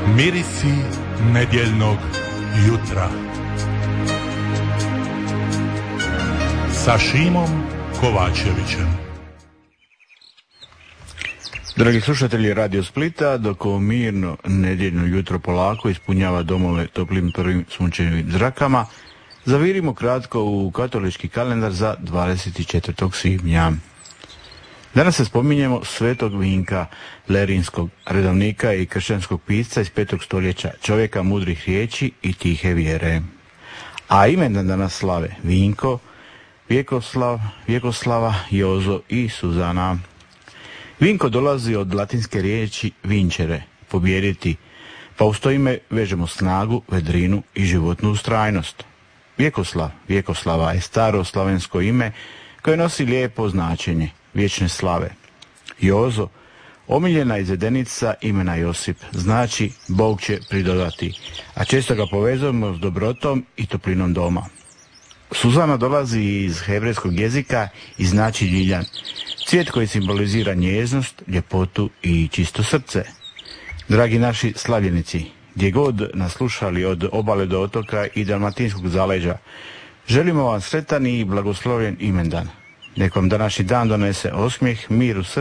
Mirisi nedjeljnog jutra sa Šimom Kovačevićem. Dragi slušatelji Radio Splita, dok ovo mirno nedjeljno jutro polako ispunjava domove toplim prvim sunčevim zrakama, zavirimo kratko u katolički kalendar za 24. svibnja. Danas se spominjemo svetog Vinka, lerinskog redovnika i kršćanskog pisca iz 5. stoljeća, čovjeka mudrih riječi i tihe vjere. A imena danas slave Vinko, Vjekoslava, Jozo i Suzana. Vinko dolazi od latinske riječi vincere, pobijediti, pa uz to ime vežemo snagu, vedrinu i životnu ustrajnost. Vjekoslava je staro slavensko ime koje nosi lijepo značenje, vječne slave. Jozo, omiljena izvedenica imena Josip, znači Bog će pridodati, a često ga povezujemo s dobrotom i toplinom doma. Suzana dolazi iz hebrejskog jezika i znači ljiljan, cvijet koji simbolizira njeznost, ljepotu i čisto srce. Dragi naši slavljenici, gdje god nas slušali od obale do otoka i dalmatinskog zaleđa, želimo vam sretan i blagoslovljen imendan. Nek vam današnji dan donese osmijeh, mir u srcu